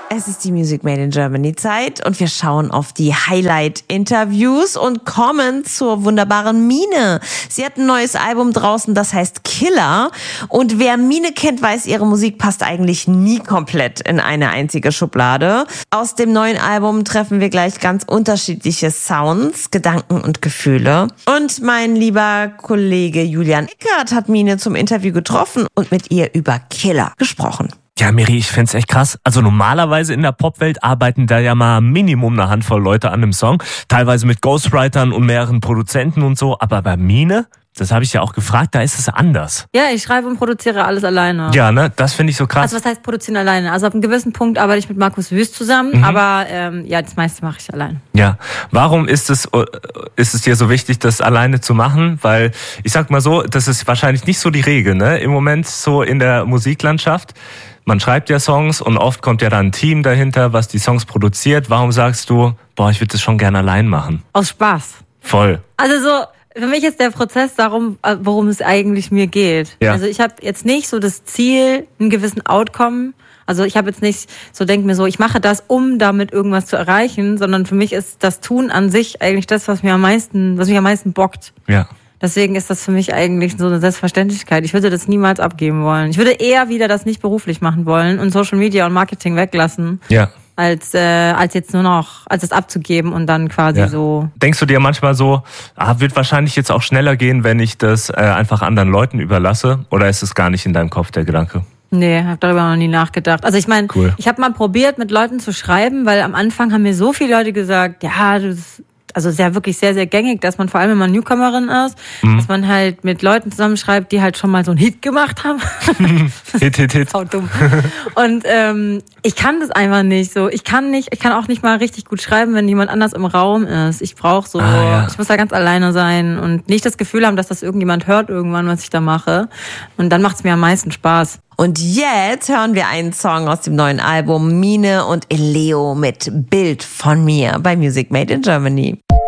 Es ist die Music Made in Germany Zeit und wir schauen auf die Highlight-Interviews und kommen zur wunderbaren Mine. Sie hat ein neues Album draußen, das heißt Killer. Und wer Mine kennt, weiß, ihre Musik passt eigentlich nie komplett in eine einzige Schublade. Aus dem neuen Album treffen wir gleich ganz unterschiedliche Sounds, Gedanken und Gefühle. Und mein lieber Kollege Julian Eckert hat Mine zum Interview getroffen und mit ihr über Killer gesprochen. Ja, Miri, ich find's echt krass. Also normalerweise in der Popwelt arbeiten da ja mal Minimum eine Handvoll Leute an einem Song. Teilweise mit Ghostwritern und mehreren Produzenten und so. Aber bei Mine, das habe ich ja auch gefragt, da ist es anders. Ja, ich schreibe und produziere alles alleine. Ja, ne? Das finde ich so krass. Also was heißt produzieren alleine? Also ab einem gewissen Punkt arbeite ich mit Markus Wüst zusammen, aber ja, das meiste mache ich allein. Ja, warum ist es dir so wichtig, das alleine zu machen? Weil ich sag mal so, das ist wahrscheinlich nicht so die Regel, ne? Im Moment so in der Musiklandschaft. Man schreibt ja Songs und oft kommt ja dann ein Team dahinter, was die Songs produziert. Warum sagst du, ich würde das schon gerne allein machen? Aus Spaß. Voll. Also so, für mich ist der Prozess darum, worum es eigentlich mir geht. Ja. Also ich habe jetzt nicht so das Ziel, einen gewissen Outcome. Also ich habe jetzt nicht so, denke mir so, ich mache das, um damit irgendwas zu erreichen, sondern für mich ist das Tun an sich eigentlich das, was mich am meisten bockt. Ja. Deswegen ist das für mich eigentlich so eine Selbstverständlichkeit. Ich würde das niemals abgeben wollen. Ich würde eher wieder das nicht beruflich machen wollen und Social Media und Marketing weglassen. Ja. Als jetzt nur noch, als es abzugeben und dann quasi so. Denkst du dir manchmal so, wird wahrscheinlich jetzt auch schneller gehen, wenn ich das einfach anderen Leuten überlasse? Oder ist es gar nicht in deinem Kopf, der Gedanke? Nee, habe darüber noch nie nachgedacht. Also ich meine, cool. Ich habe mal probiert, mit Leuten zu schreiben, weil am Anfang haben mir so viele Leute gesagt, ja, also ist ja wirklich sehr, sehr gängig, dass man vor allem, wenn man Newcomerin ist, dass man halt mit Leuten zusammenschreibt, die halt schon mal so einen Hit gemacht haben. Hit. Sau dumm. Und ich kann das einfach nicht so. Ich kann auch nicht mal richtig gut schreiben, wenn jemand anders im Raum ist. Ich brauche so, ich muss da ganz alleine sein und nicht das Gefühl haben, dass das irgendjemand hört irgendwann, was ich da mache. Und dann macht es mir am meisten Spaß. Und jetzt hören wir einen Song aus dem neuen Album Mine und Eleo mit Bild von mir bei Music Made in Germany.